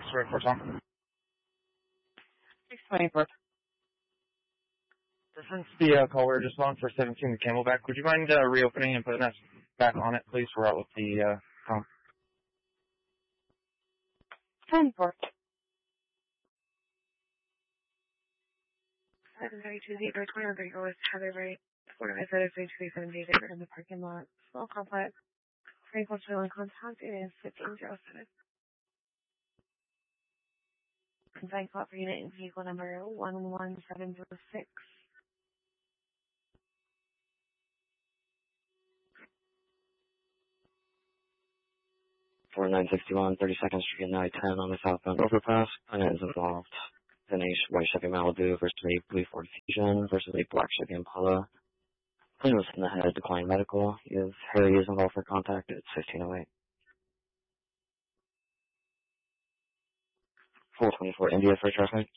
624 Tom. 624. This is the call we were just on for 17 the Camelback. Would you mind reopening and putting us back on it, please? We're out with the phone. 10-4. 732 Zebra 21 West Heather Right. 4937 David in the parking lot. Small complex. Frank Washington contact. It is 1507. Confined call for unit and vehicle number 11706. For 961 32nd Street and I-10 on the southbound overpass. Planet is involved. Then a white Chevy Malibu versus a blue Ford Fusion versus a black Chevy Impala. Plane was in the head, declined medical. If Harry is involved for contact, it's 1508. 424 India for traffic.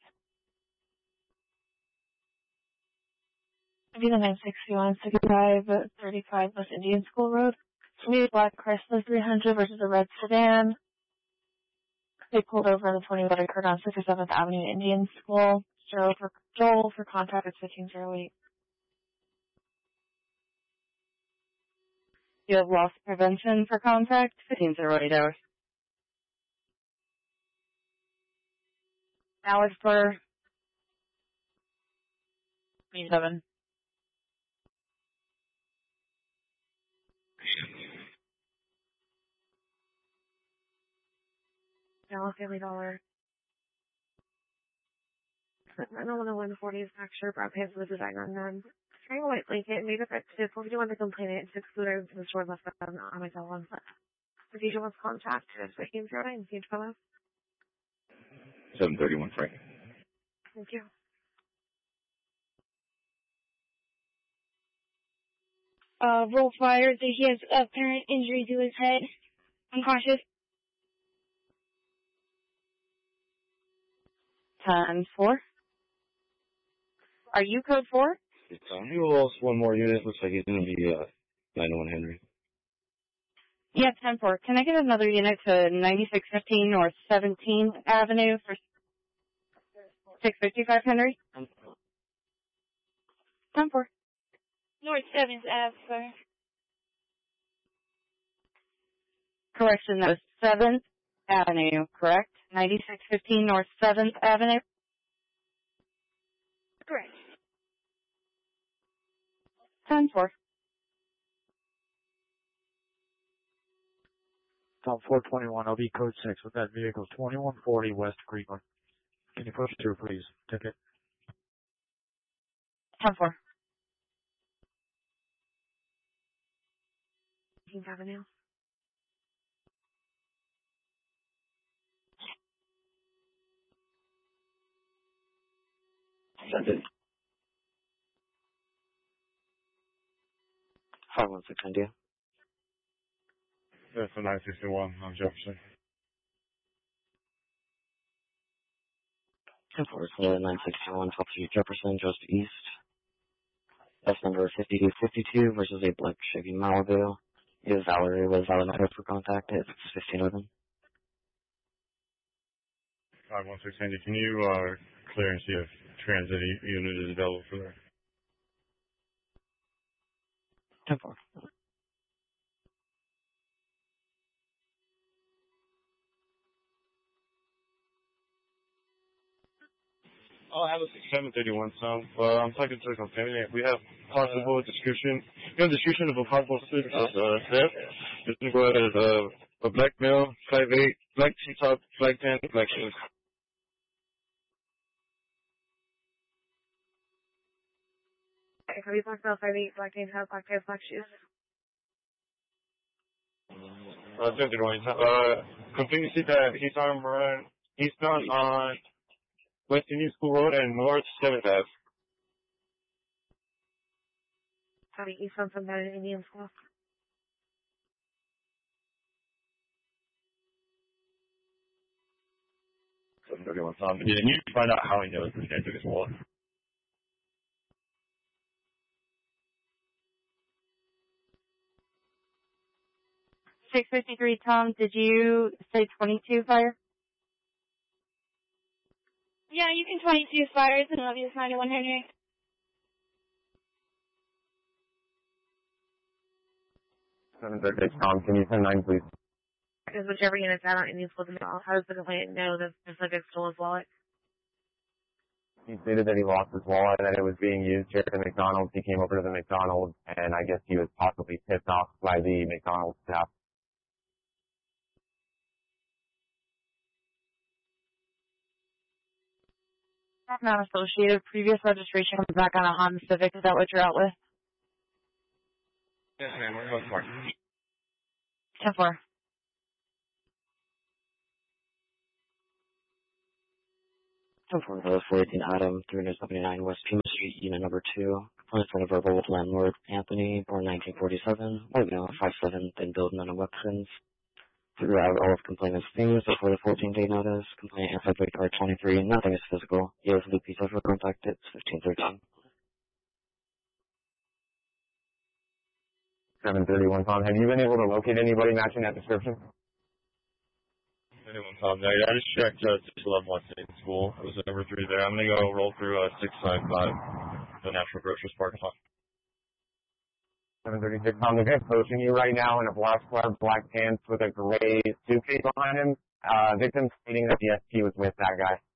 Avila 961 65 35 West Indian School Road. Maybe black Chrysler 300 versus a red sedan. They pulled over the 20 that occurred on 67th Avenue Indian School. Joel for contact at 1508. You have loss prevention for contact, 1508 hours. Alex for 27. Dallas Family Dollar. I don't know when the 40 is fracture, brown pants with the design on them. Carrying a white blanket, made up at 451 to complain it, to exclude items from the store left on my cell phone. The DJ wants contact, it's 1509, huge fellow. 731 Frank. Thank you. Roll fire, he has apparent injury to his head. Unconscious. 10-4. Are you code 4? He lost one more unit. Looks like he's going to be 901 Henry. Yeah, 10-4. Can I get another unit to 9615 North 17th Avenue for 655 Henry? 10-4. North 7th Ave, sir. Correction, that was 7th Avenue, correct? 9615 North 7th Avenue? Correct. 10-4. Tom 421, LB code 6 with that vehicle, 2140 West Greenwood. Can you push through, please? Ticket. 10-4. 18th Avenue. Send it. 516 India. That's a 961 on Jefferson. 10-4, 961 12th Street Jefferson, just east. That's number 5252 versus a black Chevy Malibu. If Valerie was Alameda for contact, it's 1511. 516 India, can you clear and see if transit unit is available for there? 10-4. Oh, I have a 731 Tom. I'm talking to the company. We have possible description. We have description of a possible theft. It's going to go out as a black male, 5'8", black T-top, black pants, black shoes. Have you talked about 5'8", black jeans, black pants, black shoes? 731. Completely see that he's on eastbound on West Indian School Road and North 7th Ave. How do you from that in Indian School? Yeah, you need to find out how he knows this guy took his wallet. 653, Tom, did you say 22 fire? Yeah, you can 22 fires and obvious 91 Henry. 736 Tom, can you send 9 please? Because whichever unit's out on Indian School, how does the complainant know that the subject stole his wallet? He stated that he lost his wallet and that it was being used here at the McDonald's. He came over to the McDonald's and I guess he was possibly pissed off by the McDonald's staff. Not associated. Previous registration comes back on a Honda Civic. Is that what you're out with? Yes, ma'am. We're going for it. 10-4. For the 418 Adam, 379 West Pima Street, unit number 2. Complaint for the verbal with landlord Anthony, born 1947, white male, 5'7", thin build, none of weapons. Throughout all of complainant's things before the 14-day notice, complainant answered by card 23, nothing is physical. He has Lupe Social contact, it's 1513. 731 Tom, have you been able to locate anybody matching that description? Anyone Tom, no, yeah, I just checked 611 West State School. It was number 3 there. I'm going to go roll through 655, the National Groceries parking lot. 736 Tom, the guy approaching you right now in a black sweater, black pants with a gray suitcase behind him. Victim stating that the SP was with that guy.